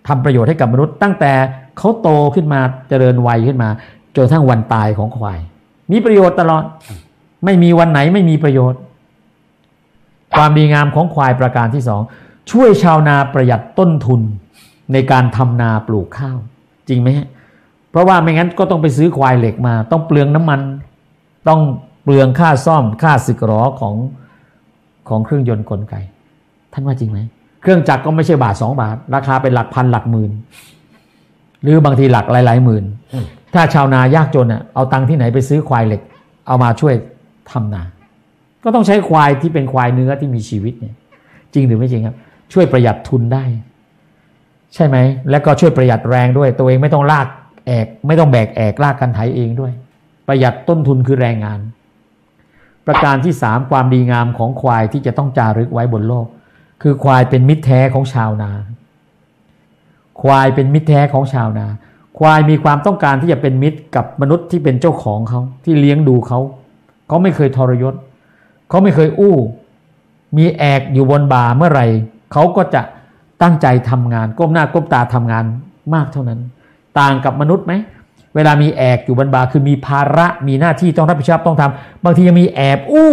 ทำประโยชน์ให้กับมนุษย์ตั้งแต่เขาโตขึ้นมาเจริญวัยขึ้นมาจนทั้งวันตายของควายมีประโยชน์ตลอดไม่มีวันไหนไม่มีประโยชน์ความดีงามของควายประการที่สองช่วยชาวนาประหยัดต้นทุนในการทำนาปลูกข้าวจริงไหมฮะเพราะว่าไม่งั้นก็ต้องไปซื้อควายเหล็กมาต้องเปลืองน้ำมันต้องเปลืองค่าซ่อมค่าสึกหรอของเครื่องยนต์กลไกท่านว่าจริงไหมเครื่องจักรก็ไม่ใช่บาท2 บาทราคาเป็นหลักพันหลักหมื่นหรือบางทีหลักหลายๆหมื่นถ้าชาวนายากจนเอาตังค์ที่ไหนไปซื้อควายเหล็กเอามาช่วยทำนาก็ต้องใช้ควายที่เป็นควายเนื้อที่มีชีวิตเนี่ยจริงหรือไม่จริงครับช่วยประหยัดทุนได้ใช่ไหมแล้วก็ช่วยประหยัดแรงด้วยตัวเองไม่ต้องลากแอกไม่ต้องแบกแอกลากกันไถเองด้วยประหยัดต้นทุนคือแรงงานประการที่3ความดีงามของควายที่จะต้องจารึกไว้บนโลกคือควายเป็นมิตรแท้ของชาวนาควายเป็นมิตรแท้ของชาวนาควายมีความต้องการที่จะเป็นมิตรกับมนุษย์ที่เป็นเจ้าของเขาที่เลี้ยงดูเขาไม่เคยทรยศเขาไม่เคยอู้มีแอกอยู่บนบ่าเมื่อไหร่เขาก็จะตั้งใจทำงานก้มหน้าก้มตาทำงานมากเท่านั้นต่างกับมนุษย์ไหมเวลามีแอกอยู่บนบ่าคือมีภาระมีหน้าที่ต้องรับผิดชอบต้องทำบางทียังมีแอบอู้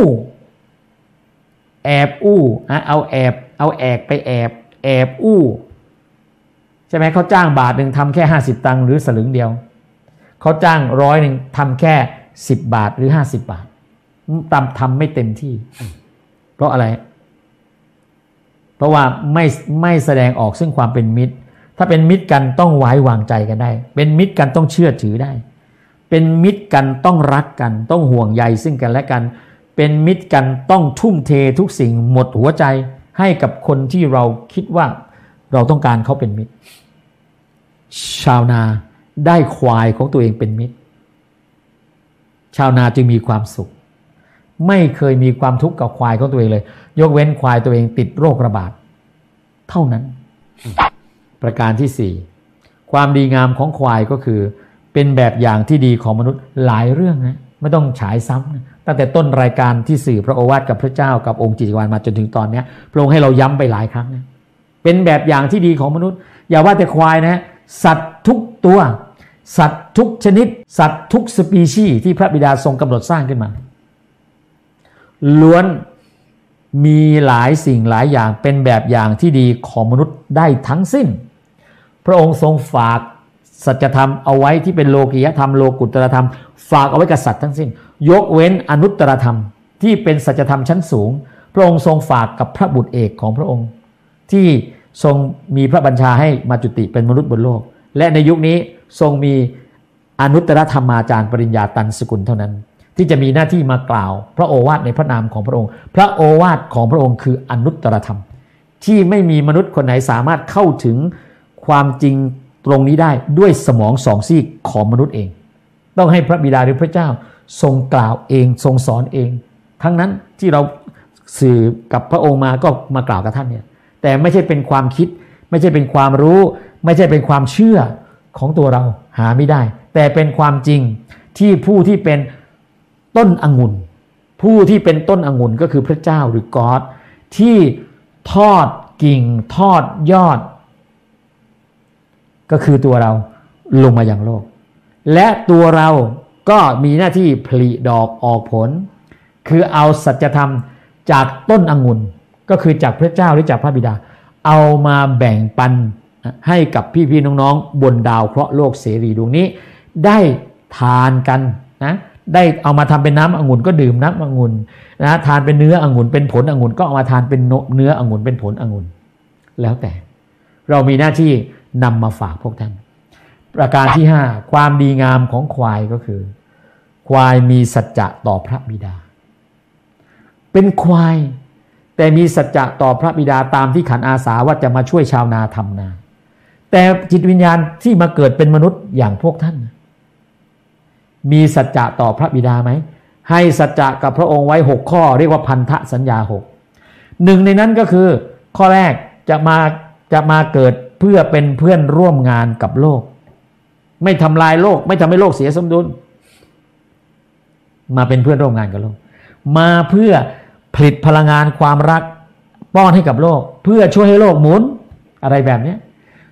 เอาแอกไปแอบอู้ใช่ไหมเขาจ้างบาทหนึ่งทำแค่50 ตังค์หรือสลึงเดียวเขาจ้าง100นึงทำแค่10 บาทหรือ50 บาททำไม่เต็มที่เพราะอะไรเพราะว่าไม่แสดงออกซึ่งความเป็นมิตรถ้าเป็นมิตรกันต้องไว้วางใจกันได้เป็นมิตรกันต้องเชื่อถือได้เป็นมิตรกันต้องรักกันต้องห่วงใยซึ่งกันและกันเป็นมิตรกันต้องทุ่มเททุกสิ่งหมดหัวใจให้กับคนที่เราคิดว่าเราต้องการเขาเป็นมิตรชาวนาได้ควายของตัวเองเป็นมิตรชาวนาจึงมีความสุขไม่เคยมีความทุกข์กับควายของตัวเองเลยยกเว้นควายตัวเองติดโรคระบาดเท่านั้นประการที่4ความดีงามของควายก็คือเป็นแบบอย่างที่ดีของมนุษย์หลายเรื่องนะไม่ต้องฉายซ้ำนะตั้งแต่ต้นรายการที่สื่อพระโอวาทกับพระเจ้ากับองค์จิตติวานมาจนถึงตอนนี้พระองค์ให้เราย้ำไปหลายครั้งนะเป็นแบบอย่างที่ดีของมนุษย์อย่าว่าแต่ควายนะสัตว์ทุกตัวสัตว์ทุกชนิดสัตว์ทุกสปีชีส์ที่พระบิดาทรงกำหนดสร้างขึ้นมาล้วนมีหลายสิ่งหลายอย่างเป็นแบบอย่างที่ดีของมนุษย์ได้ทั้งสิ้นพระองค์ทรงฝากสัจธรรมเอาไว้ที่เป็นโลกียธรรมโลกุตตรธรรมฝากเอาไว้กับสัตว์ทั้งสิ้นยกเว้นอนุตตรธรรมที่เป็นสัจธรรมชั้นสูงพระองค์ทรงฝากกับพระบุตรเอกของพระองค์ที่ทรงมีพระบัญชาให้มาจุติเป็นมนุษย์บนโลกและในยุคนี้ทรงมีอนุตตรธรรมาจารย์ปริญญาตันสกุลเท่านั้นที่จะมีหน้าที่มากล่าวพระโอวาทในพระนามของพระองค์พระโอวาทของพระองค์คืออนุตตรธรรมที่ไม่มีมนุษย์คนไหนสามารถเข้าถึงความจริงตรงนี้ได้ด้วยสมอง2 ซีกของมนุษย์เองต้องให้พระบิดาหรือพระเจ้าทรงกล่าวเองทรงสอนเองทั้งนั้นที่เราสื่อกับพระองค์มาก็มากล่าวกับท่านเนี่ยแต่ไม่ใช่เป็นความคิดไม่ใช่เป็นความรู้ไม่ใช่เป็นความเชื่อของตัวเราหาไม่ได้แต่เป็นความจริงที่ผู้ที่เป็นต้นองุ่นผู้ที่เป็นต้นองุ่นก็คือพระเจ้าหรือกอดที่ทอดกิ่งทอดยอดก็คือตัวเราลงมาอย่างโลกและตัวเราก็มีหน้าที่ผลิดอกออกผลคือเอาสัจธรรมจากต้นองุ่นก็คือจากพระเจ้าหรือจากพระบิดาเอามาแบ่งปันให้กับพี่ๆน้องๆบนดาวเคราะห์โลกเสรีดวงนี้ได้ทานกันนะได้เอามาทำเป็นน้ำองุ่นก็ดื่มน้ำองุ่นนะทานเป็นเนื้อองุ่นเป็นผลองุ่นก็เอามาทานเป็นเนื้อองุ่นเป็นผลองุ่นแล้วแต่เรามีหน้าที่นำมาฝากพวกท่านประการที่5ความดีงามของควายก็คือควายมีสัจจะต่อพระบิดาเป็นควายแต่มีสัจจะต่อพระบิดาตามที่ขันอาสาว่าจะมาช่วยชาวนาทำนาแต่จิตวิญญาณที่มาเกิดเป็นมนุษย์อย่างพวกท่านมีสัจจะต่อพระบิดาไหมให้สัจจะกับพระองค์ไว้6 ข้อเรียกว่าพันธสัญญา6หนึ่งในนั้นก็คือข้อแรกจะมาเกิดเพื่อเป็นเพื่อนร่วมงานกับโลกไม่ทำลายโลกไม่ทำให้โลกเสียสมดุลมาเป็นเพื่อนร่วมงานกับโลกมาเพื่อผลิตพลังงานความรักป้อนให้กับโลกเพื่อช่วยให้โลกหมุนอะไรแบบนี้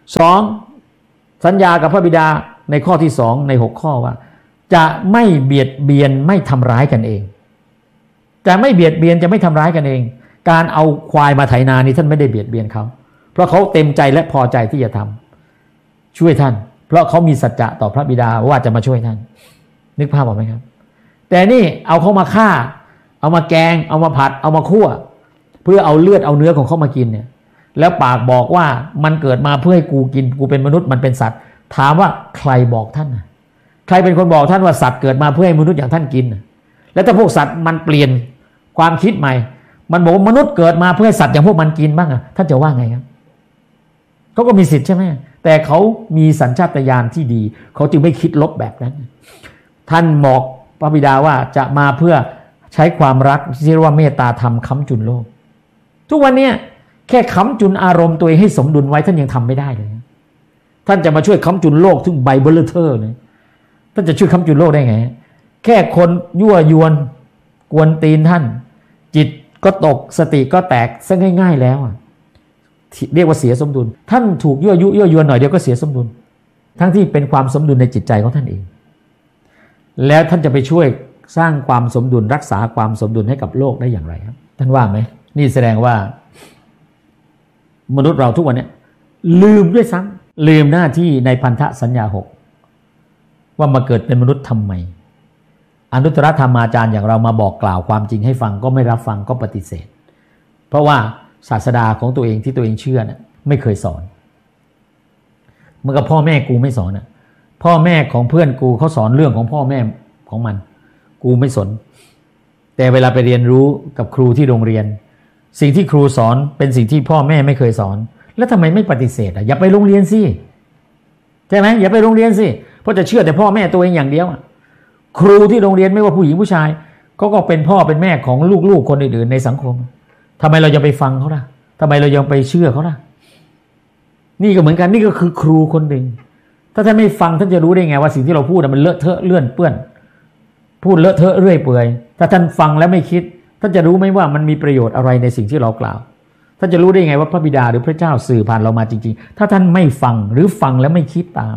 2สัญญากับพระบิดาในข้อที่2ใน6ข้อว่าจะไม่เบียดเบียนไม่ทำร้ายกันเองจะไม่เบียดเบียนจะไม่ทำร้ายกันเองการเอาควายมาไถนานี้ท่านไม่ได้เบียดเบียนเขาเพราะเขาเต็มใจและพอใจที่จะทำช่วยท่านเพราะเขามีสัจจะต่อพระบิดาว่าจะมาช่วยท่านนึกภาพออกไหมครับแต่นี่เอาเขามาฆ่าเอามาแกงเอามาผัดเอามาคั่วเพื่อเอาเลือดเอาเนื้อของเขามากินเนี่ยแล้วปากบอกว่ามันเกิดมาเพื่อให้กูกินกูเป็นมนุษย์มันเป็นสัตว์ถามว่าใครบอกท่านใครเป็นคนบอกท่านว่าสัตว์เกิดมาเพื่อให้มนุษย์อย่างท่านกินแล้วถ้าพวกสัตว์มันเปลี่ยนความคิดใหม่มันบอกว่ามนุษย์เกิดมาเพื่อให้สัตว์อย่างพวกมันกินบ้างท่านจะว่าไงครับเขาก็มีสิทธิ์ใช่ไหมแต่เขามีสัญชาตญาณที่ดีเขาจึงไม่คิดลบแบบนั้นท่านบอกพระบิดาว่าจะมาเพื่อใช้ความรักที่เรียกว่าเมตตาธรรมค้ำจุนโลกทุกวันนี้แค่ค้ำจุนอารมณ์ตัวเองให้สมดุลไว้ท่านยังทำไม่ได้เลยท่านจะมาช่วยค้ำจุนโลกถึงไบเบิลเทอร์เลยท่านจะช่วยค้ำจุนโลกได้ไงแค่คนยั่วยวนกวนตีนท่านจิตก็ตกสติก็แตกซะง่ายๆแล้วเรียกว่าเสียสมดุลท่านถูกยั่วยวนหน่อยเดียวก็เสียสมดุลทั้งที่เป็นความสมดุลในจิตใจของท่านเองแล้วท่านจะไปช่วยสร้างความสมดุลรักษาความสมดุลให้กับโลกได้อย่างไรครับท่านว่าไหมนี่แสดงว่ามนุษย์เราทุกวันนี้ลืมด้วยซ้ำลืมหน้าที่ในพันธสัญญา6ว่ามาเกิดเป็นมนุษย์ทำไมอนุตตรธรรมาจารย์อย่างเรามาบอกกล่าวความจริงให้ฟังก็ไม่รับฟังก็ปฏิเสธเพราะว่าศาสดาของตัวเองที่ตัวเองเชื่อนะไม่เคยสอนเมื่อกับพ่อแม่กูไม่สอนพ่อแม่ของเพื่อนกูเขาสอนเรื่องของพ่อแม่ของมันกูไม่สนแต่เวลาไปเรียนรู้กับครูที่โรงเรียนสิ่งที่ครูสอนเป็นสิ่งที่พ่อแม่ไม่เคยสอนแล้วทำไมไม่ปฏิเสธอย่าไปโรงเรียนสิใช่ไหมอย่าไปโรงเรียนสิเพราะจะเชื่อแต่พ่อแม่ตัวเองอย่างเดียวครูที่โรงเรียนไม่ว่าผู้หญิงผู้ชายเขาก็เป็นพ่อเป็นแม่ของลูกๆคนอื่นๆในสังคมทำไมเรายังไปฟังเขาล่ะทำไมเรายังไปเชื่อเขาล่ะนี่ก็เหมือนกันนี่ก็คือครูคนหนึ่งถ้าท่านไม่ฟังท่านจะรู้ได้ไงว่าสิ่งที่เราพูดมันเลอะเทอะเลื่อนเปื้อนพูดเลอะเทอะเรื่อยเปื่อยถ้าท่านฟังแล้วไม่คิดท่านจะรู้ไหมว่ามันมีประโยชน์อะไรในสิ่งที่เรากล่าวท่านจะรู้ได้ไงว่าพระบิดาหรือพระเจ้าสื่อผ่านเรามาจริงๆถ้าท่านไม่ฟังหรือฟังแล้วไม่คิดตาม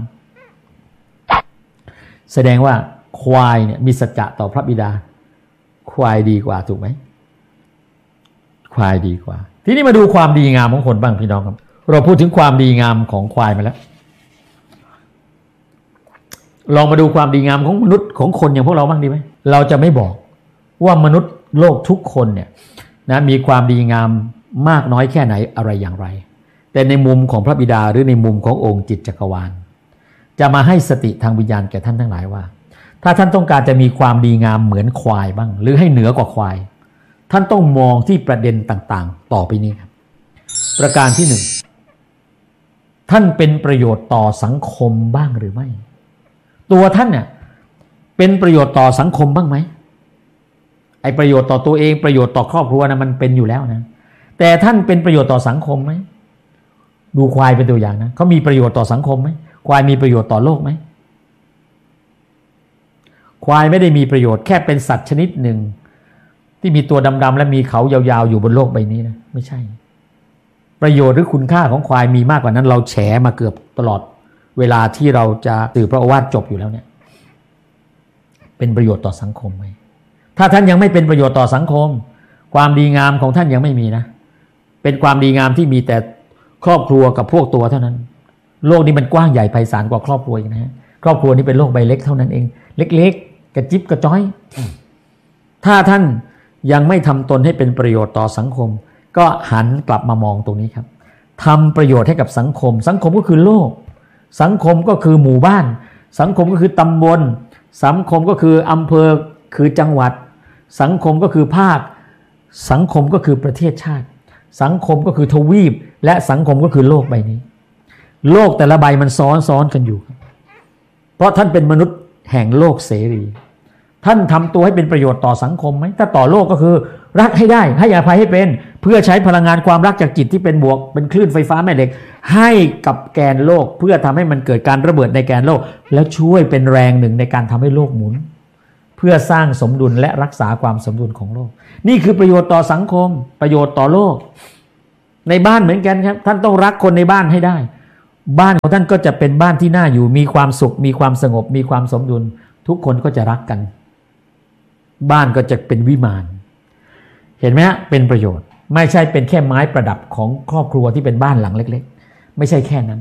แสดงว่าควายเนี่ยมีสัจจะต่อพระบิดาควายดีกว่าถูกไหมควายดีกว่าทีนี้มาดูความดีงามของคนบ้างพี่น้องครับเราพูดถึงความดีงามของควายมาแล้วลองมาดูความดีงามของมนุษย์ของคนอย่างพวกเราบ้างดีไหมเราจะไม่บอกว่ามนุษย์โลกทุกคนเนี่ยนะมีความดีงามมากน้อยแค่ไหนอะไรอย่างไรแต่ในมุมของพระบิดาหรือในมุมขององค์จิตจักรวาลจะมาให้สติทางวิญญาณแก่ท่านทั้งหลายว่าถ้าท่านต้องการจะมีความดีงามเหมือนควายบ้างหรือให้เหนือกว่าควายท่านต้องมองที่ประเด็นต่างๆต่อไปนี้ครับประการที่1ท่านเป็นประโยชน์ต่อสังคมบ้างหรือไม่ตัวท่านเนี่ยเป็นประโยชน์ต่อสังคมบ้างไหมไอ้ประโยชน์ต่อตัวเองประโยชน์ต่อครอบครัวนะมันเป็นอยู่แล้วนะแต่ท่านเป็นประโยชน์ต่อสังคมไหมดูควายเป็นตัวอย่างนะเขามีประโยชน์ต่อสังคมไหมควายมีประโยชน์ต่อโลกไหมควายไม่ได้มีประโยชน์แค่เป็นสัตว์ชนิดหนึ่งที่มีตัวดำๆและมีเขายาวๆอยู่บนโลกใบนี้นะไม่ใช่ประโยชน์หรือคุณค่าของควายมีมากกว่านั้นเราแฉมาเกือบตลอดเวลาที่เราจะสื่อพระโอวาทจบอยู่แล้วเนี่ยเป็นประโยชน์ต่อสังคมไหมถ้าท่านยังไม่เป็นประโยชน์ต่อสังคมความดีงามของท่านยังไม่มีนะเป็นความดีงามที่มีแต่ครอบครัวกับพวกตัวเท่านั้นโลกนี้มันกว้างใหญ่ไพศาลกว่าครอบครัวอีกนะฮะครอบครัวนี้เป็นโลกใบเล็กเท่านั้นเองเล็กๆกระจิบกระจ้อยถ้าท่านยังไม่ทำตนให้เป็นประโยชน์ต่อสังคมก็หันกลับมามองตรงนี้ครับทำประโยชน์ให้กับสังคมสังคมก็คือโลกสังคมก็คือหมู่บ้านสังคมก็คือตำบลสังคมก็คืออำเภอคือจังหวัดสังคมก็คือภาคสังคมก็คือประเทศชาติสังคมก็คือทวีปและสังคมก็คือโลกใบนี้โลกแต่ละใบมันซ้อนกันอยู่เพราะท่านเป็นมนุษย์แห่งโลกเสรีท่านทำตัวให้เป็นประโยชน์ต่อสังคมไหมถ้าต่อโลกก็คือรักให้ได้ให้อภัยให้เป็นเพื่อใช้พลังงานความรักจากจิตที่เป็นบวกเป็นคลื่นไฟฟ้าแม่เหล็กให้กับแกนโลกเพื่อทำให้มันเกิดการระเบิดในแกนโลกแล้วช่วยเป็นแรงหนึ่งในการทำให้โลกหมุนเพื่อสร้างสมดุลและรักษาความสมดุลของโลกนี่คือประโยชน์ต่อสังคมประโยชน์ต่อโลกในบ้านเหมือนกันครับท่านต้องรักคนในบ้านให้ได้บ้านของท่านก็จะเป็นบ้านที่น่าอยู่มีความสุขมีความสงบมีความสมดุลทุกคนก็จะรักกันบ้านก็จะเป็นวิมานเห็นไหมฮะเป็นประโยชน์ไม่ใช่เป็นแค่ไม้ประดับของครอบครัวที่เป็นบ้านหลังเล็กๆไม่ใช่แค่นั้น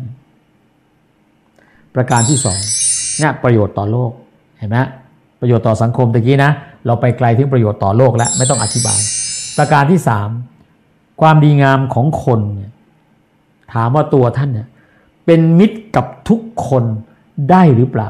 ประการที่สองเนี่ยประโยชน์ต่อโลกเห็นไหมประโยชน์ต่อสังคมตะกี้นะเราไปไกลถึงประโยชน์ต่อโลกแล้วไม่ต้องอธิบายประการที่สามความดีงามของคนเนี่ยถามว่าตัวท่านเนี่ยเป็นมิตรกับทุกคนได้หรือเปล่า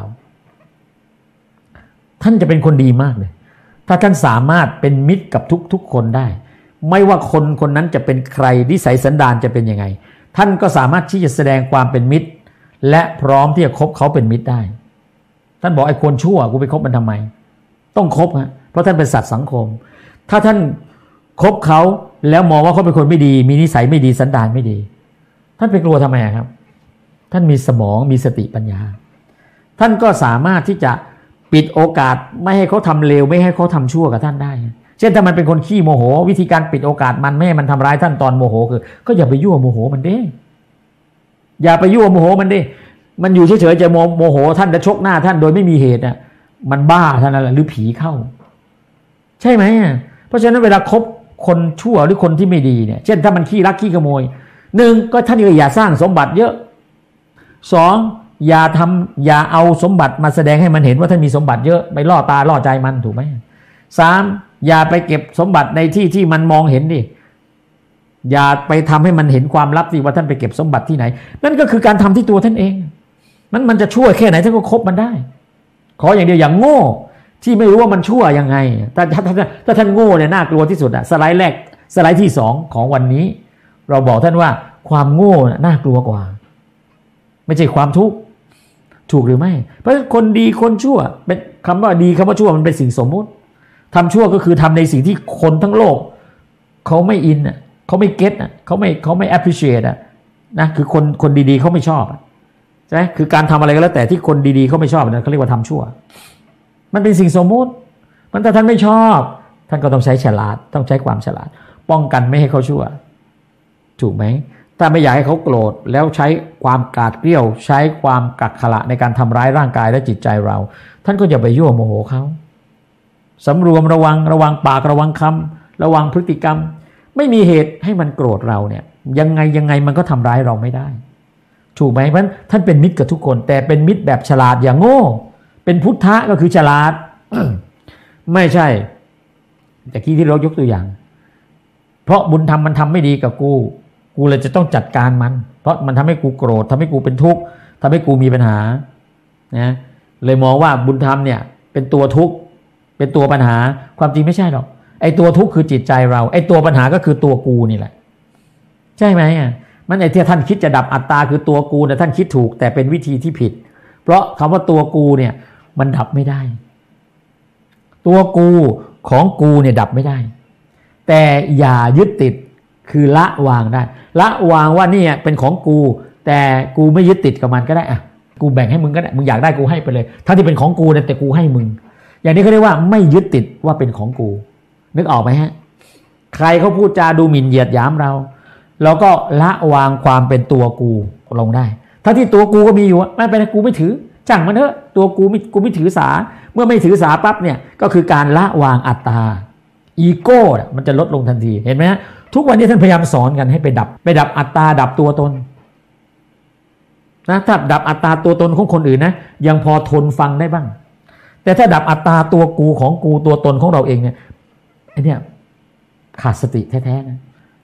ท่านจะเป็นคนดีมากเลยถ้าท่านสามารถเป็นมิตรกับทุกคนได้ไม่ว่าคนคนนั้นจะเป็นใครนิสัยสันดานจะเป็นยังไงท่านก็สามารถที่จะแสดงความเป็นมิตรและพร้อมที่จะคบเขาเป็นมิตรได้ท่านบอกไอ้คนชั่วกูไปคบมันทำไมต้องคบฮะเพราะท่านเป็นสัตว์สังคมถ้าท่านคบเขาแล้วมองว่าเขาเป็นคนไม่ดีมีนิสัยไม่ดีสันดานไม่ดีท่านไปกลัวทำไมครับท่านมีสมองมีสติปัญญาท่านก็สามารถที่จะปิดโอกาสไม่ให้เขาทำเลวไม่ให้เขาทำชั่วกับท่านได้เช่นถ้ามันเป็นคนขี้โมโหวิธีการปิดโอกาสมันไม่ให้มันทำร้ายท่านตอนโมโหคือก็อย่าไปยั่วโมโหมันดิอย่าไปยั่วโมโหมันดิมันอยู่เฉยๆจะโมโหท่านจะชกหน้าท่านโดยไม่มีเหตุน่ะมันบ้าท่านนั่นแหละหรือผีเข้าใช่ไหมเพราะฉะนั้นเวลาคบคนชั่วหรือคนที่ไม่ดีเนี่ยเช่นถ้ามันขี้รักขี้ขโมยหนึ่งก็ท่านอย่าสร้างสมบัติเยอะสองอย่าเอาสมบัติมาแสดงให้มันเห็นว่าท่านมีสมบัติเยอะไปล่อตาล่อใจมันถูกไหมสามอย่าไปเก็บสมบัติในที่ที่มันมองเห็นดิอย่าไปทำให้มันเห็นความลับที่ว่าท่านไปเก็บสมบัติที่ไหนนั่นก็คือการทำที่ตัวท่านเองมันจะชั่วแค่ไหนท่านก็คบมันได้ขออย่างเดียวอย่างโง่ที่ไม่รู้ว่ามันชั่วยังไงถ้าท่านโง่เนี่ยน่ากลัวที่สุดอะสไลด์ที่2ของวันนี้เราบอกท่านว่าความโง่น่ากลัวกว่าไม่ใช่ความทุกข์ถูกหรือไม่เพราะคนดีคนชั่วเป็นคำว่าดีคำว่าชั่วมันเป็นสิ่งสมมุติทำชั่วก็คือทำในสิ่งที่คนทั้งโลกเขาไม่อินอ่ะเขาไม่เก็ตอ่ะเขาไม่ appreciate อ่ะนะคือคนดีๆเขาไม่ชอบใช่ไหมคือการทำอะไรก็แล้วแต่ที่คนดีๆเขาไม่ชอบนะเขาเรียกว่าทำชั่วมันเป็นสิ่งสมมุติมันถ้าท่านไม่ชอบท่านก็ต้องใช้ฉลาดต้องใช้ความฉลาดป้องกันไม่ให้เขาชั่วถูกไหมถ้าไม่อยากให้เขาโกรธแล้วใช้ความกาดเกรี้ยวใช้ความกักขระในการทำร้ายร่างกายและจิตใจเราท่านก็อย่าไปยั่วโมโหเขาสำรวมระวังปากระวังคำระวังพฤติกรรมไม่มีเหตุให้มันโกรธเราเนี่ยยังไงมันก็ทำร้ายเราไม่ได้ถูกไหมเพราะท่านเป็นมิตรกับทุกคนแต่เป็นมิตรแบบฉลาดอย่างโง่เป็นพุทธะก็คือฉลาด ไม่ใช่แต่ที่เรายกตัวอย่างเพราะบุญธรรมมันทำไม่ดีกับกูเลยจะต้องจัดการมันเพราะมันทำให้กูโกรธทำให้กูเป็นทุกข์ทำให้กูมีปัญหานะเลยมองว่าบุญธรรมเนี่ยเป็นตัวทุกข์เป็นตัวปัญหาความจริงไม่ใช่หรอกไอ้ตัวทุกข์คือจิตใจเราไอ้ตัวปัญหาก็คือตัวกูนี่แหละใช่ไหมมันไอ้ที่ท่านคิดจะดับอัตตาคือตัวกูเนี่ยท่านคิดถูกแต่เป็นวิธีที่ผิดเพราะคำว่าตัวกูเนี่ยมันดับไม่ได้ตัวกูของกูเนี่ยดับไม่ได้แต่อย่ายึดติดคือละวางได้ละวางว่านี่เป็นของกูแต่กูไม่ยึดติดกับมันก็ได้อ่ะกูแบ่งให้มึงก็ได้มึงอยากได้กูให้ไปเลยทั้งที่เป็นของกูแต่กูให้มึงอย่างนี้เขาเรียกว่าไม่ยึดติดว่าเป็นของกูนึกออกไหมฮะใครเขาพูดจาดูหมิ่นเหยียดหยามเราก็ละวางความเป็นตัวกูลงได้ถ้าที่ตัวกูก็มีอยู่ไม่เป็นไรกูไม่ถือช่างมันเถอะตัวกูไม่ถือสาเมื่อไม่ถือสาปั๊บเนี่ยก็คือการละวางอัตตาอีโก้มันจะลดลงทันทีเห็นไหมฮะทุกวันนี้ท่านพยายามสอนกันให้ไปดับอัตตาดับตัวตนนะถ้าดับอัตตาตัวตนของคนอื่นนะยังพอทนฟังได้บ้างแต่ถ้าดับอัตตาตัวกูของกูตัวตนของเราเองเนี่ยไอ้เนี่ยขาดสติแท้ๆนะ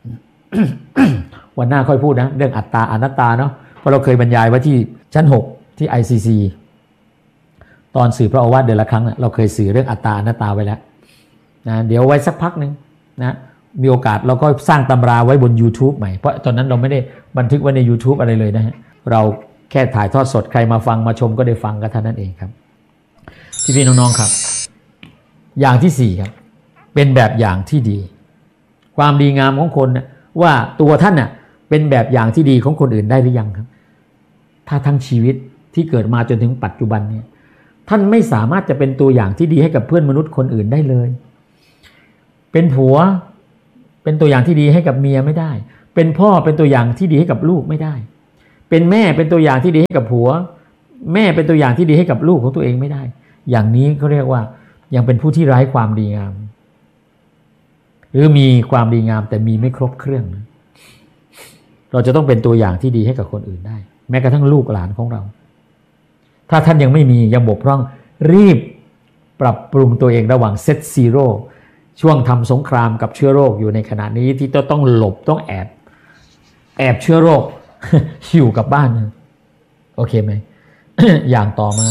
วันหน้าค่อยพูดนะเรื่องอัตตาอนัตตาเนาะเพราะเราเคยบรรยายไว้ที่ชั้น6ที่ ICC ตอนสื่อพระโอวาทเดือนละครั้งเราเคยสื่อเรื่องอัตตาอนัตตาไว้แล้วนะเดี๋ยวไว้สักพักนึงนะมีโอกาสเราก็สร้างตำราไว้บน YouTube ใหม่เพราะตอนนั้นเราไม่ได้บันทึกไว้ใน YouTube อะไรเลยนะฮะเราแค่ถ่ายทอดสดใครมาฟังมาชมก็ได้ฟังกันเท่านั้นเองครับพี่น้องๆครับอย่างที่4ครับเป็นแบบอย่างที่ดีความดีงามของคนนะว่าตัวท่านน่ะเป็นแบบอย่างที่ดีของคนอื่นได้หรือยังครับถ้าทั้งชีวิตที่เกิดมาจนถึงปัจจุบันเนี่ยท่านไม่สามารถจะเป็นตัวอย่างที่ดีให้กับเพื่อนมนุษย์คนอื่นได้เลยเป็นผัวเป็นตัวอย่างที่ดีให้กับเมียไม่ได้เป็นพ่อเป็นตัวอย่างที่ดีให้กับลูกไม่ได้เป็นแม่เป็นตัวอย่างที่ดีให้กับผัวแม่เป็นตัวอย่างที่ดีให้กับลูกของตัวเองไม่ได้อย่างนี้เขาเรียกว่ายังเป็นผู้ที่ไร้ความดีงามหรือมีความดีงามแต่มีไม่ครบเครื่องนะเราจะต้องเป็นตัวอย่างที่ดีให้กับคนอื่นได้แม้กระทั่งลูกหลานของเราถ้าท่านยังไม่มียังบกพร่องรีบปรับปรุงตัวเองระหว่างเซตซีโร่ช่วงทำสงครามกับเชื้อโรคอยู่ในขณะนี้ที่ต้องหลบต้องแอบเชื้อโรค อยู่กับบ้านโอเคไหม อย่างต่อมา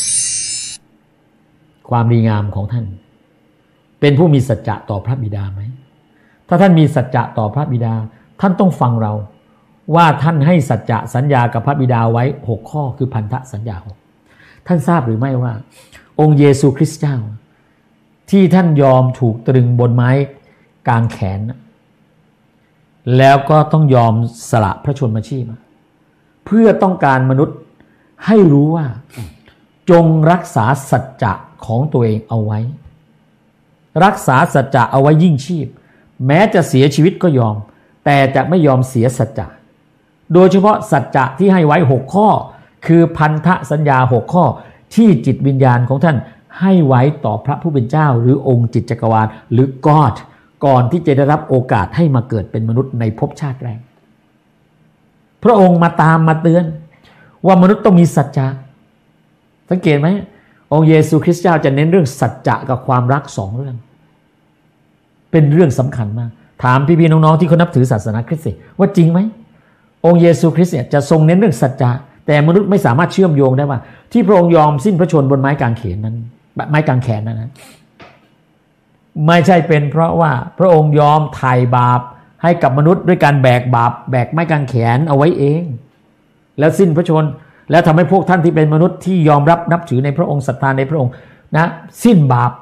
ความดีงามของท่านเป็นผู้มีสัจจะต่อพระบิดาไหมถ้าท่านมีสัจจะต่อพระบิดาท่านต้องฟังเราว่าท่านให้สัจจะสัญญากับพระบิดาไว้6ข้อคือพันธสัญญา6ท่านทราบหรือไม่ว่าองค์เยซูคริสต์เจ้าที่ท่านยอมถูกตรึงบนไม้กางแขนแล้วก็ต้องยอมสละพระชนมชีพเพื่อต้องการมนุษย์ให้รู้ว่าจงรักษาสัจจะของตัวเองเอาไว้รักษาสัจจะเอาไว้ยิ่งชีพแม้จะเสียชีวิตก็ยอมแต่จะไม่ยอมเสียสัจจะโดยเฉพาะสัจจะที่ให้ไว้6ข้อคือพันธสัญญา6ข้อที่จิตวิญญาณของท่านให้ไว้ต่อพระผู้เป็นเจ้าหรือองค์จิตจักรวาลหรือ God ก่อนที่จะได้รับโอกาสให้มาเกิดเป็นมนุษย์ในภพชาติแรกพระองค์มาตามมาเตือนว่ามนุษย์ต้องมีสัจจะสังเกตไหมองค์เยซูคริสต์เจ้าจะเน้นเรื่องสัจจะกับความรัก2เรื่องเป็นเรื่องสำคัญมากถามพี่ๆน้องๆที่เขานับถือศาสนาคริสต์ว่าจริงไหมองค์เยซูคริสต์เนี่ยจะทรงเน้นเรื่องสัจจะแต่มนุษย์ไม่สามารถเชื่อมโยงได้ว่าที่พระองค์ยอมสิ้นพระชนม์บนไม้กางเขนนั้นไม้กางแขนนั้นนะไม่ใช่เป็นเพราะว่าพระองค์ยอมไถ่บาปให้กับมนุษย์ด้วยการแบกบาปแบกไม้กางแขนเอาไว้เองแล้วสิ้นพระชนม์แล้วทำให้พวกท่านที่เป็นมนุษย์ที่ยอมรับนับถือในพระองค์ศรัทธาในพระองค์นะสิ้นบาป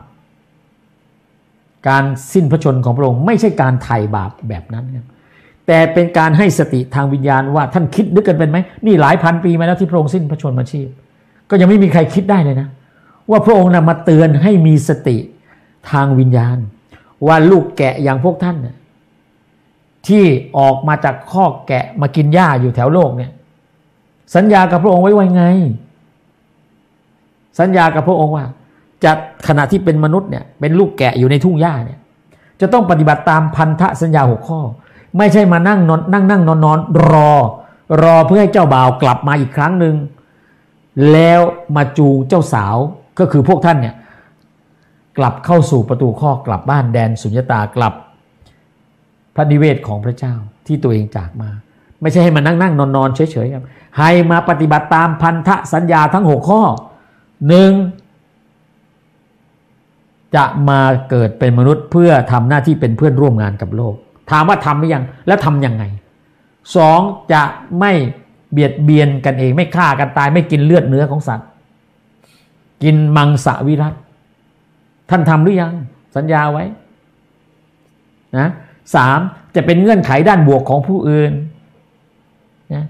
การสิ้นพระชนม์ของพระองค์ไม่ใช่การไถ่บาปแบบนั้นครับแต่เป็นการให้สติทางวิญญาณว่าท่านคิดนึกกันเป็นไหมนี่หลายพันปีมาแล้วที่พระองค์สิ้นพระชนมชีพก็ยังไม่มีใครคิดได้เลยนะว่าพระองค์นำมาเตือนให้มีสติทางวิญญาณว่าลูกแกะอย่างพวกท่านเนี่ยที่ออกมาจากคอกแกะมากินหญ้าอยู่แถวโลกเนี่ยสัญญากับพระองค์ไว้ไงสัญญากับพระองค์ว่าจะขณะที่เป็นมนุษย์เนี่ยเป็นลูกแกะอยู่ในทุ่งหญ้าเนี่ยจะต้องปฏิบัติตามพันธสัญญา6ข้อไม่ใช่มานั่งนอนรอเพื่อให้เจ้าบ่าวกลับมาอีกครั้งหนึ่งแล้วมาจูงเจ้าสาวก็คือพวกท่านเนี่ยกลับเข้าสู่ประตูคอกกลับบ้านแดนสุญญตากลับพระนิเวศของพระเจ้าที่ตัวเองจากมาไม่ใช่ให้มานั่งนอนเฉยๆครับให้มาปฏิบัติตามพันธสัญญาทั้ง6ข้อ1จะมาเกิดเป็นมนุษย์เพื่อทำหน้าที่เป็นเพื่อนร่วมงานกับโลกถามว่าทำหรือยังแล้วทำยังไง2จะไม่เบียดเบียนกันเองไม่ฆ่ากันตายไม่กินเลือดเนื้อของสัตว์กินมังสวิรัติท่านทำหรือยังสัญญาไว้นะ3จะเป็นเงื่อนไขด้านบวกของผู้อื่นนะ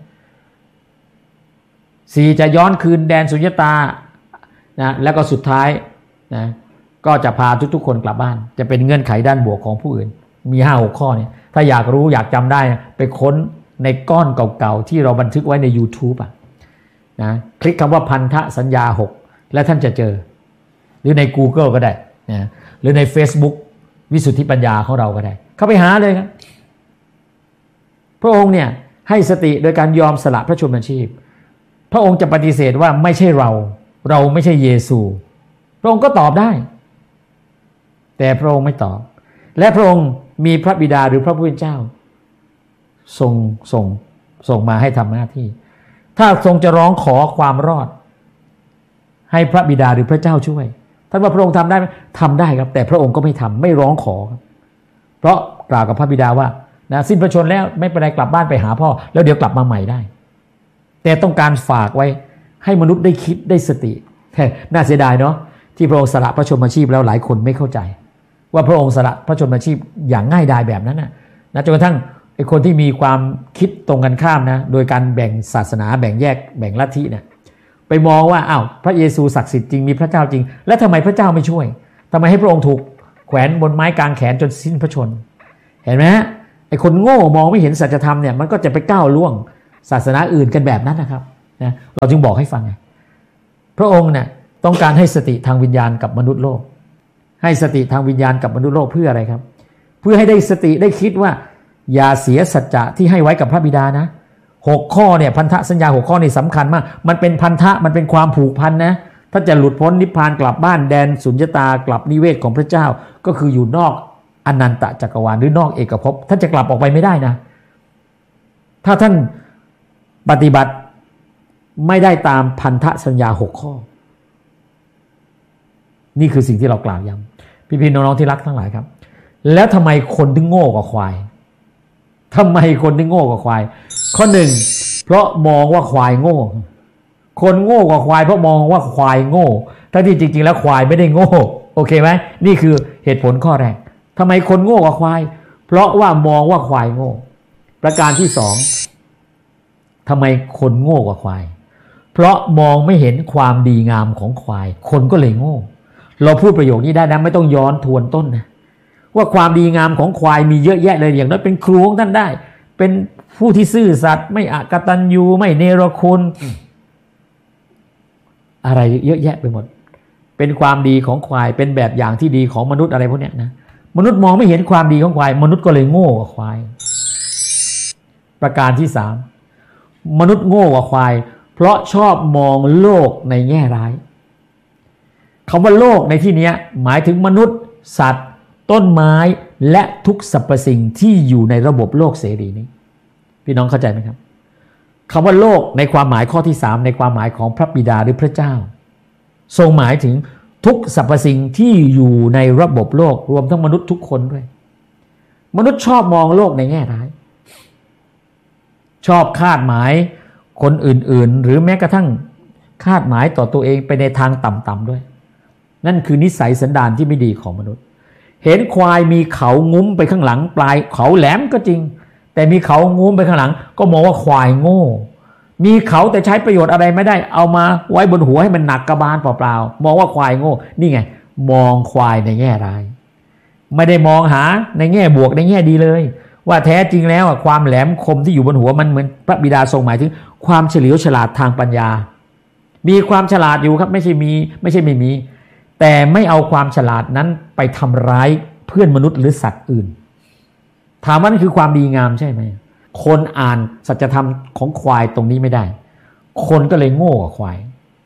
4จะย้อนคืนแดนสุญญตานะแล้วก็สุดท้ายนะก็จะพาทุกๆคนกลับบ้านจะเป็นเงื่อนไขด้านบวกของผู้อื่นมี 5-6 ข้อเนี่ยถ้าอยากรู้อยากจำได้ไปค้นในก้อนเก่าๆที่เราบันทึกไว้ใน YouTube นะคลิกคำว่าพันธสัญญา6แล้วท่านจะเจอหรือใน Google ก็ได้นะหรือใน Facebook วิสุทธิปัญญาของเราก็ได้เข้าไปหาเลยครับพระองค์เนี่ยให้สติโดยการยอมสละพระชนมชีพพระองค์จะปฏิเสธว่าไม่ใช่เราไม่ใช่เยซูพระองค์ก็ตอบได้แต่พระองค์ไม่ตอบและพระองค์มีพระบิดาหรือพระผู้เป็นเจ้าส่งมาให้ทำหน้าที่ถ้าทรงจะร้องขอความรอดให้พระบิดาหรือพระเจ้าช่วยท่านว่าพระองค์ทำได้ไหมทำได้ครับแต่พระองค์ก็ไม่ทำไม่ร้องขอเพราะกล่าวกับพระบิดาว่านะสิ้นพระชนม์แล้วไม่เป็นไรกลับบ้านไปหาพ่อแล้วเดี๋ยวกลับมาใหม่ได้แต่ต้องการฝากไว้ให้มนุษย์ได้คิดได้สติน่าเสียดายเนาะที่พระองค์สละพระชนมชีพแล้วหลายคนไม่เข้าใจว่าพระองค์สละพระชนมชีพอย่างง่ายดายแบบนั้นนะจนกระทั่งไอ้คนที่มีความคิดตรงกันข้ามนะโดยการแบ่งศาสนาแบ่งแยกแบ่งลัทธิเนี่ยไปมองว่าอ้าวพระเยซูศักดิ์สิทธิ์จริงมีพระเจ้าจริงแล้วทำไมพระเจ้าไม่ช่วยทำไมให้พระองค์ถูกแขวนบนไม้กางแขนจนสิ้นพระชนม์เห็นไหมฮะไอ้คนโง่มองไม่เห็นสัจธรรมเนี่ยมันก็จะไปก้าวล่วงศาสนาอื่นกันแบบนั้นนะครับนะเราจึงบอกให้ฟังไงพระองค์เนี่ยต้องการให้สติทางวิญญาณกับมนุษย์โลกให้สติทางวิญญาณกับมนุษย์โลกเพื่ออะไรครับเพื่อให้ได้สติได้คิดว่าอย่าเสียสัจจะที่ให้ไว้กับพระบิดานะ6ข้อเนี่ยพันธสัญญา6ข้อนี่สำคัญมากมันเป็นพันธะมันเป็นความผูกพันนะถ้าจะหลุดพ้นนิพพานกลับบ้านแดนสุญญตากลับนิเวศของพระเจ้าก็คืออยู่นอกอนันตจักรวาลหรือนอกเอกภพท่านจะกลับออกไปไม่ได้นะถ้าท่านปฏิบัติไม่ได้ตามพันธสัญญา6ข้อนี่คือสิ่งที่เรากล่าวย้ำพี่ๆน้องๆที่รักทั้งหลายครับแล้วทำไมคนถึงโง่กว่าควายทำไมคนถึงโง่กว่าควายข้อหนึ่งเพราะมองว่าควายโง่คนโง่กว่าควายเพราะมองว่าควายโง่ทั้งที่จริงๆแล้วควายไม่ได้โง่โอเคไหมนี่คือเหตุผลข้อแรกทำไมคนโง่กว่าควายเพราะว่ามองว่าควายโง่ประการที่สองทำไมคนโง่กว่าควายเพราะมองไม่เห็นความดีงามของควายคนก็เลยโง่เราพูดประโยคนี้ได้นะไม่ต้องย้อนทวนต้นนะว่าความดีงามของควายมีเยอะแยะเลยอย่างน้อยเป็นครูของท่านได้เป็นผู้ที่ซื่อสัตย์ไม่อกตัญญูไม่เนรคุณอะไรเยอะแยะไปหมดเป็นความดีของควายเป็นแบบอย่างที่ดีของมนุษย์อะไรพวกเนี้ยนะมนุษย์มองไม่เห็นความดีของควายมนุษย์ก็เลยโง่กว่าควายประการที่สามมนุษย์โง่กว่าควายเพราะชอบมองโลกในแง่ร้ายคำว่าโลกในที่นี้หมายถึงมนุษย์สัตว์ต้นไม้และทุกสรรพสิ่งที่อยู่ในระบบโลกเสรีนี้พี่น้องเข้าใจไหมครับคำว่าโลกในความหมายข้อที่สามในความหมายของพระบิดาหรือพระเจ้าทรงหมายถึงทุกสรรพสิ่งที่อยู่ในระบบโลกรวมทั้งมนุษย์ทุกคนด้วยมนุษย์ชอบมองโลกในแง่ร้ายชอบคาดหมายคนอื่นๆหรือแม้กระทั่งคาดหมายต่อตัวเองไปในทางต่ำๆด้วยนั่นคือนิสัยสันดานที่ไม่ดีของมนุษย์เห็นควายมีเขางุ้มไปข้างหลังปลายเขาแหลมก็จริงแต่มีเขางุ้มไปข้างหลังก็มองว่าควายโง่มีเขาแต่ใช้ประโยชน์อะไรไม่ได้เอามาไว้บนหัวให้มันหนักกระบาลเปล่าๆมองว่าควายโง่นี่ไงมองควายในแง่ร้ายไม่ได้มองหาในแง่บวกในแง่ดีเลยว่าแท้จริงแล้วความแหลมคมที่อยู่บนหัวมันเหมือนพระบิดาทรงหมายถึงความเฉลียวฉลาดทางปัญญามีความฉลาดอยู่ครับไม่ใช่ไม่มีแต่ไม่เอาความฉลาดนั้นไปทำร้ายเพื่อนมนุษย์หรือสัตว์อื่นถามว่านั่นคือความดีงามใช่ไหมคนอ่านสัจธรรมของควายตรงนี้ไม่ได้คนก็เลยโง่กว่าควาย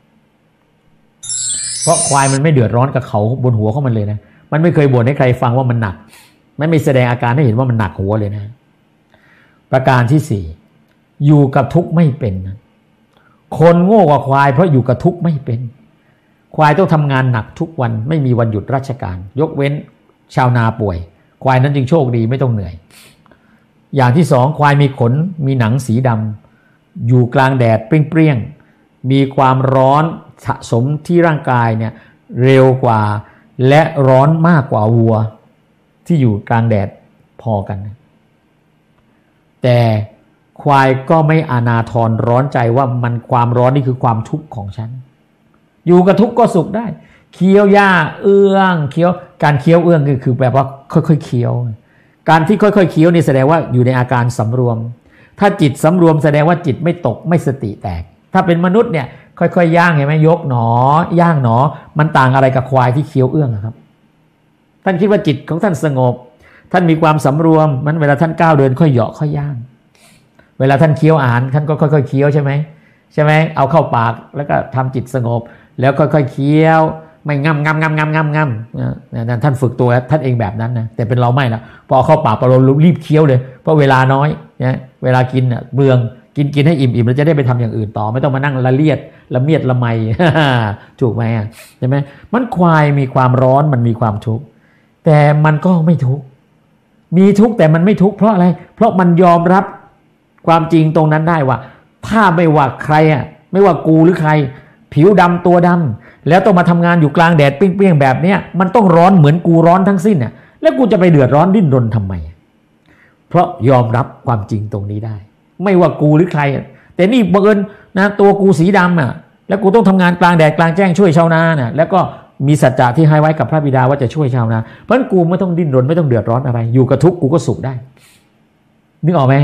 เพราะควายมันไม่เดือดร้อนกับเขาบนหัวของมันเลยนะมันไม่เคยบ่นให้ใครฟังว่ามันหนักไม่แสดงอาการให้เห็นว่ามันหนักหัวเลยนะประการที่สี่อยู่กับทุกข์ไม่เป็นนะคนโง่กว่าควายเพราะอยู่กับทุกข์ไม่เป็นควายต้องทำงานหนักทุกวันไม่มีวันหยุดราชการยกเว้นชาวนาป่วยควายนั้นจึงโชคดีไม่ต้องเหนื่อยอย่างที่สองควายมีขนมีหนังสีดำอยู่กลางแดดเปรี้ยงๆมีความร้อนสะสมที่ร่างกายเนี่ยเร็วกว่าและร้อนมากกว่าวัวที่อยู่กลางแดดพอกันแต่ควายก็ไม่อนาทรร้อนใจว่ามันความร้อนนี่คือความทุกข์ของฉันอยู่กับทุกข์ก็สุขได้เคี้ยวหญ้าเอื้องเคี้ยวการเคี้ยวเอื้องคือแบบว่าค่อยๆเคี้ยวการที่ค่อยๆเคี้ยวนี่แสดงว่าอยู่ในอาการสำรวมถ้าจิตสำรวมแสดงว่าจิตไม่ตกไม่สติแตกถ้าเป็นมนุษย์เนี่ยค่อยๆย่างเห็นไหมยกหนอย่างหนอมันต่างอะไรกับควายที่เคี้ยวเอื้องครับท่านคิดว่าจิตของท่านสงบท่านมีความสำรวมมันเวลาท่านก้าวเดินค่อยเหาะค่อยย่างเวลาท่านเคี้ยวอาหารท่านก็ค่อยๆเคี้ยวใช่ไหมเอาเข้าปากแล้วก็ทำจิตสงบแล้วค่อยๆเคี้ยวไม่งำท่านฝึกตัวท่านเองแบบนั้นนะแต่เป็นเราไม่ละพอเข้าปากเรารีบเคี้ยวเลยเพราะเวลาน้อยนะเวลากินเบืองกินให้อิ่มแล้วจะได้ไปทำอย่างอื่นต่อไม่ต้องมานั่งละเมียดละไม ถูกไหมใช่ไหมมันควายมีความร้อนมันมีความทุกข์แต่มันก็ไม่ทุกข์มีทุกข์แต่มันไม่ทุกข์เพราะอะไรเพราะมันยอมรับความจริงตรงนั้นได้ว่าถ้าไม่ว่าใครไม่ว่ากูหรือใครผิวดำตัวดำแล้วต้องมาทำงานอยู่กลางแดดเปรี้ยงๆแบบเนี้ยมันต้องร้อนเหมือนกูร้อนทั้งสิ้นแล้วกูจะไปเดือดร้อนดิ้นรนทำไมเพราะยอมรับความจริงตรงนี้ได้ไม่ว่ากูหรือใครแต่นี่บังเอิญนะตัวกูสีดำแล้วกูต้องทำงานกลางแดดกลางแจ้งช่วยชาวนาแล้วก็มีสัจจะที่ให้ไว้กับพระบิดาว่าจะช่วยชาวนาเพราะฉะนั้นกูไม่ต้องดิ้นรนไม่ต้องเดือดร้อนอะไรอยู่กับทุกข์กูก็สุขได้นึกออกไหม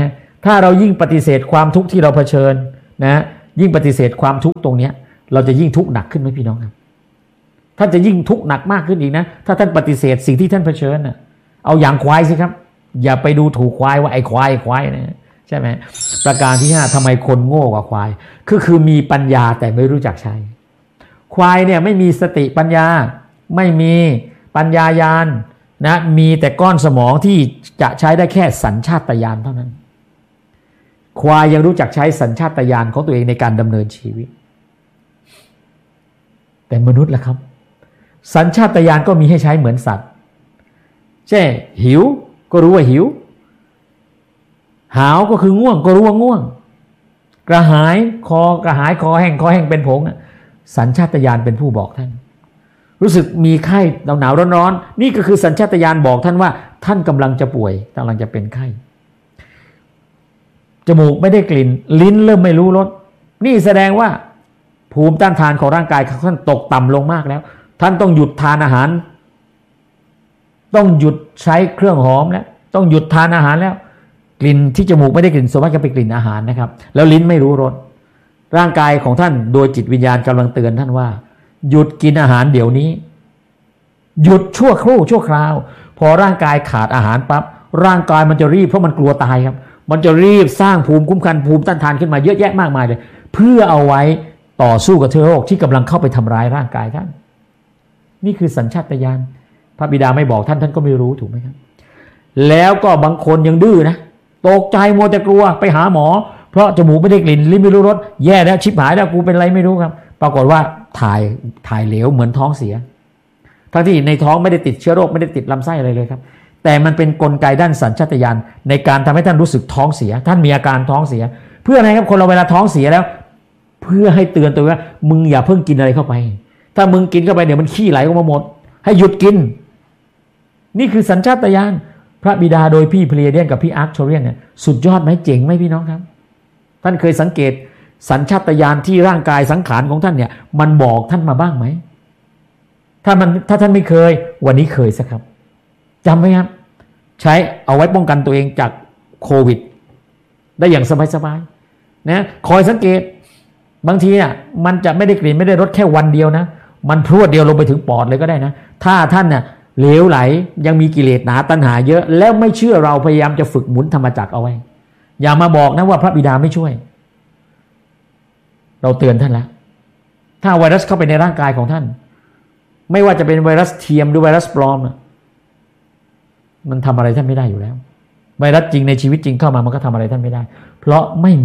ถ้าเรายิ่งปฏิเสธความทุกข์ที่เราเผชิญนะยิ่งปฏิเสธความทุกข์ตรงนี้เราจะยิ่งทุกข์หนักขึ้นไหมพี่น้องครับท่านจะยิ่งทุกข์หนักมากขึ้นอีกนะถ้าท่านปฏิเสธสิ่งที่ท่านเผชิญน่ะเอาอย่างควายสิครับอย่าไปดูถูกควายว่าไอ้ควายนะใช่ไหมประการที่ 5ทำไมคนโง่กว่าควายคือมีปัญญาแต่ไม่รู้จักใช้ควายเนี่ยไม่มีสติปัญญาไม่มีปัญญายาณนะมีแต่ก้อนสมองที่จะใช้ได้แค่สัญชาตญาณเท่านั้นควายยังรู้จักใช้สัญชาตญาณของตัวเองในการดำเนินชีวิตแต่มนุษย์ล่ะครับสัญชาตญาณก็มีให้ใช้เหมือนสัตว์เช่นหิวก็รู้ว่าหิวหาวก็คือง่วงก็รู้ว่าง่วงกระหายคอแห้งเป็นผงสัญชาตญาณเป็นผู้บอกท่านรู้สึกมีไข้หนาวร้อนนี่ก็คือสัญชาตญาณบอกท่านว่าท่านกำลังจะป่วยกำลังจะเป็นไข้จมูกไม่ได้กลิ่นลิ้นเริ่มไม่รู้รสนี่แสดงว่าภูมิต้านทานของร่างกายท่านตกต่ำลงมากแล้วท่านต้องหยุดทานอาหารต้องหยุดใช้เครื่องหอมแล้วต้องหยุดทานอาหารแล้วกลิ่นที่จมูกไม่ได้กลิ่นส่วนมากจะเป็นกลิ่นอาหารนะครับแล้วลิ้นไม่รู้รสร่างกายของท่านโดยจิตวิญญาณกำลังเตือนท่านว่าหยุดกินอาหารเดี๋ยวนี้หยุดชั่วครู่ชั่วคราวพอร่างกายขาดอาหารปั๊บร่างกายมันจะรีบเพราะมันกลัวตายครับมันจะรีบสร้างภูมิคุ้มกันภูมิต้านทานขึ้นมาเยอะแยะมากมายเลยเพื่อเอาไว้ต่อสู้กับเชื้อโรคที่กำลังเข้าไปทำร้ายร่างกายท่านนี่คือสัญชาตญาณพระบิดาไม่บอกท่านก็ไม่รู้ถูกไหมครับแล้วก็บางคนยังดื้อนะตกใจมัวแต่กลัวไปหาหมอเพราะจมูกไม่ได้กลิ่นลิ้นไม่รู้รสแย่แล้วชิบหายแล้วกูเป็นอะไรไม่รู้ครับปรากฏว่าถ่ายเหลวเหมือนท้องเสียทั้งที่ในท้องไม่ได้ติดเชื้อโรคไม่ได้ติดลำไส้อะไรเลยครับแต่มันเป็นกลไกด้านสัญชาตญาณในการทำให้ท่านรู้สึกท้องเสียท่านมีอาการท้องเสียเพื่ออะไรครับคนเราเวลาท้องเสียแล้วเพื่อให้เตือนตัวว่ามึงอย่าเพิ่งกินอะไรเข้าไปถ้ามึงกินเข้าไปเดี๋ยวมันขี้ไหลออกมาหมดให้หยุดกินนี่คือสัญชาตญาณพระบิดาโดยพี่เพลียเดียนกับพี่อาร์คโทเรียนเนี่ยสุดยอดไหมเจ๋งไหมพี่น้องครับท่านเคยสังเกตสัญชาตญาณที่ร่างกายสังขารของท่านเนี่ยมันบอกท่านมาบ้างไหมถ้าท่านไม่เคยวันนี้เคยสักครับจำไหมครับใช้เอาไว้ป้องกันตัวเองจากโควิดได้อย่างสบายๆนะคอยสังเกตบางทีอ่ะมันจะไม่ได้กลิ่นไม่ได้รสแค่วันเดียวนะมันพรวดเดียวลงไปถึงปอดเลยก็ได้นะถ้าท่านน่ะเหลวไหลยังมีกิเลสหนาตัณหาเยอะแล้วไม่เชื่อเราพยายามจะฝึกหมุนธรรมจักรเอาไว้อย่ามาบอกนะว่าพระบิดาไม่ช่วยเราเตือนท่านแล้วถ้าไวรัสเข้าไปในร่างกายของท่านไม่ว่าจะเป็นไวรัสเทียมหรือไวรัสปลอมมันทำอะไรท่านไม่ได้อยู่แล้วไวรัสจริงในชีวิตจริงเข้ามามันก็ทำอะไรท่านไม่ได้เพราะไม่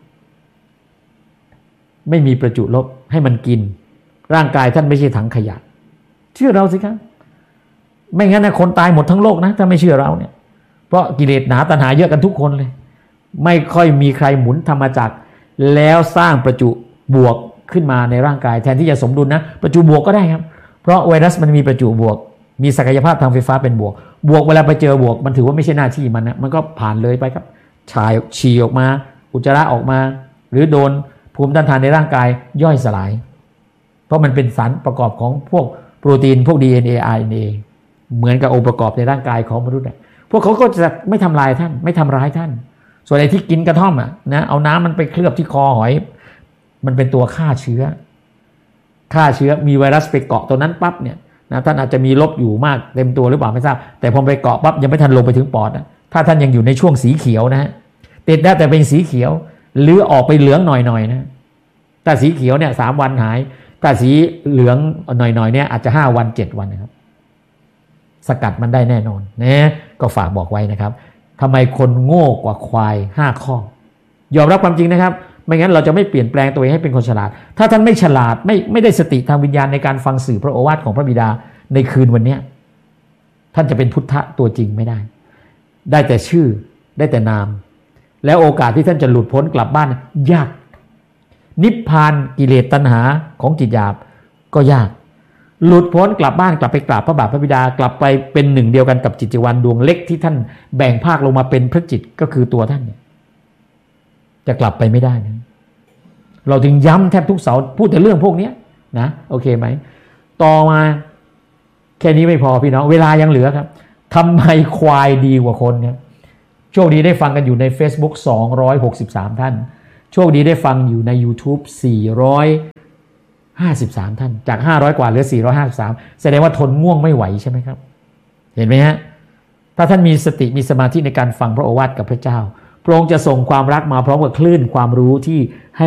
มีประจุลบให้มันกินร่างกายท่านไม่ใช่ถังขยะเชื่อเราสิครับไม่งั้นนะคนตายหมดทั้งโลกนะถ้าไม่เชื่อเราเนี่ยเพราะกิเลสหนาตัณหาเยอะกันทุกคนเลยไม่ค่อยมีใครหมุนธรรมจักรแล้วสร้างประจุบวกขึ้นมาในร่างกายแทนที่จะสมดุลนะประจุบวกก็ได้ครับเพราะไวรัสมันมีประจุบวกมีศักยภาพทางไฟฟ้าเป็นบวกเวลาไปเจอบวกมันถือว่าไม่ใช่หน้าที่มันนะมันก็ผ่านเลยไปครับฉี่ออกมาอุจจาระออกมาหรือโดนภูมิต้านทานในร่างกายย่อยสลายเพราะมันเป็นสารประกอบของพวกโปรตีนพวก DNA RNA เหมือนกับองค์ประกอบในร่างกายของมนุษย์พวกเขาก็จะไม่ทำลายท่านไม่ทำร้ายท่านส่วนไอ้ที่กินกระท่อมนะเอาน้ำมันไปเคลือบที่คอหอยมันเป็นตัวฆ่าเชื้อมีไวรัสไปเกาะตัวนั้นปั๊บเนี่ยนะท่านอาจจะมีลบอยู่มากเต็มตัวหรือเปล่าไม่ทราบแต่พอไปเกาะปั๊บยังไม่ทันลงไปถึงปอดนะถ้าท่านยังอยู่ในช่วงสีเขียวนะฮะติดได้แต่เป็นสีเขียวหรือออกไปเหลืองหน่อยๆนะถ้าสีเขียวเนี่ย3 วันหายถ้าสีเหลืองหน่อยๆเนี่ยอาจจะ5 วัน7 วันนะครับสกัดมันได้แน่นอนนะก็ฝากบอกไว้นะครับทำไมคนโง่กว่าควาย5 ข้อยอมรับความจริงนะครับไม่งั้นเราจะไม่เปลี่ยนแปลงตัวเองให้เป็นคนฉลาดถ้าท่านไม่ฉลาดไม่ได้สติทางวิญญาณในการฟังสื่อพระโอวาทของพระบิดาในคืนวันนี้ท่านจะเป็นพุทธะตัวจริงไม่ได้แต่ชื่อได้แต่นามแล้วโอกาสที่ท่านจะหลุดพ้นกลับบ้านยากนิพพานกิเลสตัณหาของจิตหยาบก็ยากหลุดพ้นกลับบ้านกลับไปกราบพระบาทพระบิดากลับไปเป็นหนึ่งเดียวกันกับจิตวิญญาณดวงเล็กที่ท่านแบ่งภาคลงมาเป็นพระจิตก็คือตัวท่านเนี่ยจะกลับไปไม่ได้นะเราถึงย้ำแทบทุกเสาร์พูดแต่เรื่องพวกนี้นะโอเคไหมต่อมาแค่นี้ไม่พอพี่น้องเวลายังเหลือครับทำไมควายดีกว่าคนครับโชคดีได้ฟังกันอยู่ใน Facebook 263 ท่านโชคดีได้ฟังอยู่ใน YouTube 453 ท่านจาก500กว่าเหลือ453แสดงว่าทนง่วงไม่ไหวใช่ไหมครับเห็นไหมฮะถ้าท่านมีสติมีสมาธิในการฟังพระโอวาทกับพระเจ้าพระองค์จะส่งความรักมาพร้อมกับคลื่นความรู้ที่